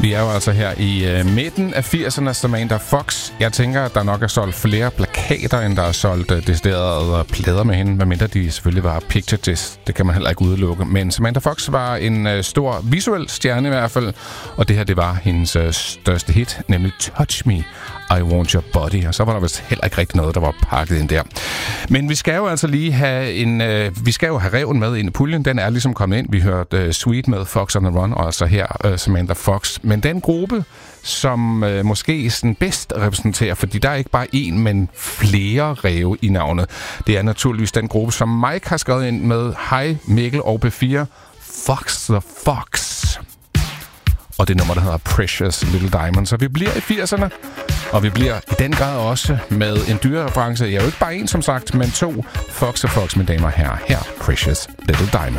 Vi er jo altså her i midten af 80'erne, Samantha Fox. Jeg tænker, at der nok er solgt flere plakater, end der er solgt deciderede plader med hende, medmindre de selvfølgelig var picture discs. Det kan man heller ikke udelukke. Men Samantha Fox var en stor visuel stjerne i hvert fald, og det her, det var hendes største hit, nemlig Touch Me, I Want Your Body. Og så var der vist heller ikke rigtig noget, der var pakket ind der. Men vi skal jo altså lige have vi skal jo have reven med ind i puljen. Den er ligesom kommet ind. Vi hørte Sweet med Fox on the Run, og altså her Samantha Fox. Men den gruppe, som måske sådan bedst repræsenterer, fordi der er ikke bare én, men flere ræve i navnet. Det er naturligvis den gruppe, som Mike har skrevet ind med Hej Mikkel og P4, Fox the Fox. Og det nummer, der hedder Precious Little Diamond. Så vi bliver i 80'erne, og vi bliver i den grad også med en dyrereference. Jeg er jo ikke bare en, som sagt, men to. Fox og Fox, mine damer og herrer. Her, Precious Little Diamond.